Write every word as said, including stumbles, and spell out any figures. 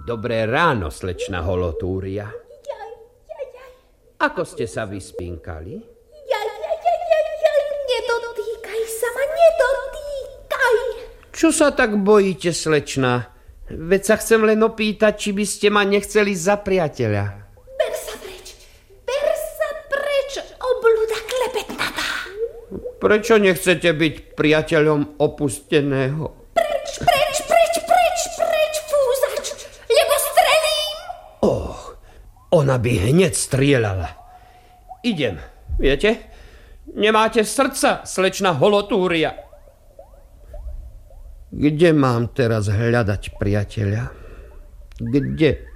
Dobré ráno, slečna Holotúria. Jaj, jaj, jaj. Ako ste sa vyspínkali? Jaj, jaj, jaj, jaj, jaj. Nedotýkaj sa ma, nedotýkaj. Čo sa tak bojíte, slečna? Veď sa chcem len opýtať, či by ste ma nechceli za priateľa. Ber sa preč, ber sa preč, obluda klepetnatá. Prečo nechcete byť priateľom opusteného? Preč, preč, preč, preč, preč, fúzač, lebo strelím. Och, ona by hneď strieľala. Idem, viete? Nemáte srdca, slečna Holotúria. Kde mám teraz hľadať priateľa? Kde?